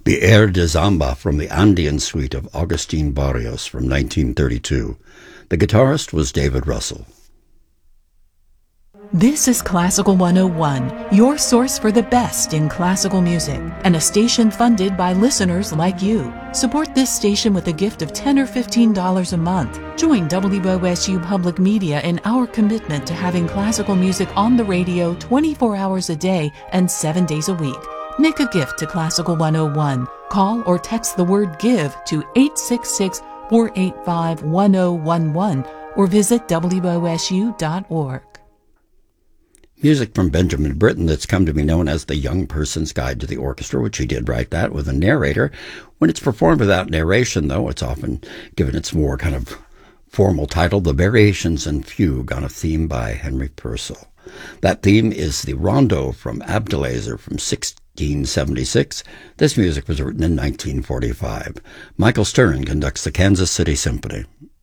The Air de Zamba from the Andean Suite of Agustin Barrios from 1932. The guitarist was David Russell. This is Classical 101, your source for the best in classical music, and a station funded by listeners like you. Support this station with a gift of $10 or $15 a month. Join WOSU Public Media in our commitment to having classical music on the radio 24 hours a day and 7 days a week. Make a gift to Classical 101. Call or text the word GIVE to 866-485-1011 or visit WOSU.org. Music from Benjamin Britten that's come to be known as The Young Person's Guide to the Orchestra, which he did write that with a narrator. When it's performed without narration, though, it's often given its more kind of formal title, The Variations and Fugue on a Theme by Henry Purcell. That theme is the Rondo from Abdelazer from 1676. This music was written in 1945. Michael Stern conducts the Kansas City Symphony.